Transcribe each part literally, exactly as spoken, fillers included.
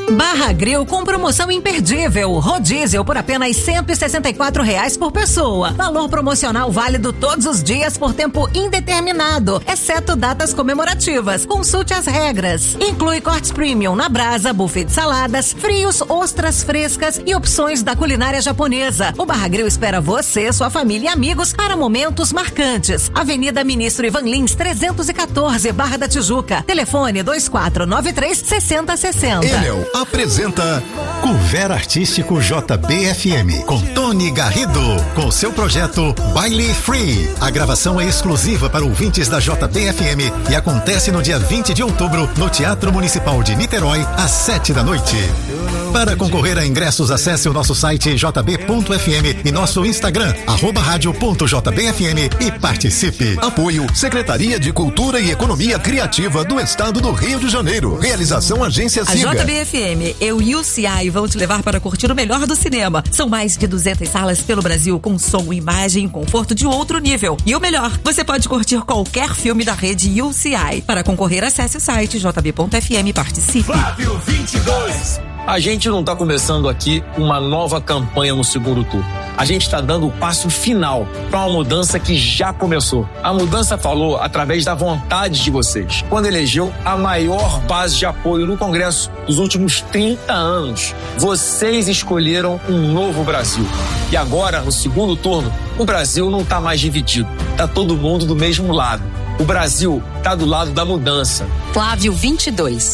Barra Grill com promoção imperdível. Rodízio por apenas cento e sessenta e quatro reais por pessoa. Valor promocional válido todos os dias por tempo indeterminado, exceto datas comemorativas. Consulte as regras. Inclui cortes premium na brasa, buffet de saladas, frios, ostras frescas e opções da culinária japonesa. O Barra Grill espera você, sua família e amigos para momentos marcantes. Avenida Ministro Ivan Lins, trezentos e quatorze, Barra da Tijuca. Telefone dois quatro nove três, seis zero seis zero. Enel apresenta Cover Artístico J B F M com Tony Garrido, com seu projeto Baile Free. A gravação é exclusiva para ouvintes da J B F M e acontece no dia vinte de outubro no Teatro Municipal de Niterói, às sete da noite. Para concorrer a ingressos, acesse o nosso site j b ponto f m e nosso Instagram, arroba rádio ponto j b f m e participe. Apoio Secretaria de Cultura e Economia Criativa do Estado do Rio de Janeiro. Realização Agência Siga. A J B F M e o U C I vão te levar para curtir o melhor do cinema. São mais de duzentas salas pelo Brasil com som, imagem e conforto de outro nível. E o melhor, você pode curtir qualquer filme da rede U C I. Para concorrer, acesse o site j b ponto f m e participe. Flávio vinte e dois. A gente não está começando aqui uma nova campanha no segundo turno. A gente está dando o passo final para uma mudança que já começou. A mudança falou através da vontade de vocês, quando elegeu a maior base de apoio no Congresso dos últimos trinta anos. Vocês escolheram um novo Brasil. E agora, no segundo turno, o Brasil não está mais dividido. Está todo mundo do mesmo lado. O Brasil está do lado da mudança. Flávio vinte e dois.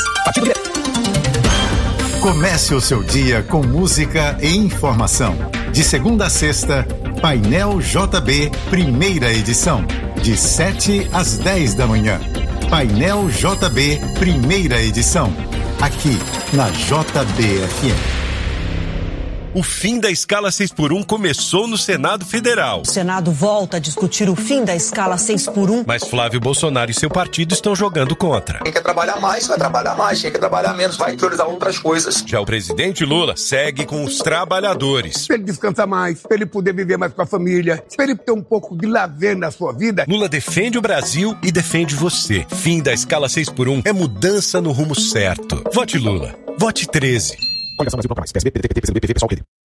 Comece o seu dia com música e informação. De segunda a sexta, Painel J B, primeira edição. De sete às dez da manhã. Painel J B, primeira edição. Aqui, na J B F M. O fim da escala seis por um começou no Senado Federal. O Senado volta a discutir o fim da escala seis por um. Mas Flávio Bolsonaro e seu partido estão jogando contra. Quem quer trabalhar mais, vai trabalhar mais. Quem quer trabalhar menos, vai priorizar outras coisas. Já o presidente Lula segue com os trabalhadores. Para ele descansar mais, para ele poder viver mais com a família, para ele ter um pouco de lazer na sua vida. Lula defende o Brasil e defende você. Fim da escala seis por um é mudança no rumo certo. Vote Lula. Vote treze. Coligação Brasil Bloco Mais, P S B, P D T, P C do B, P V, Pessoal, P D.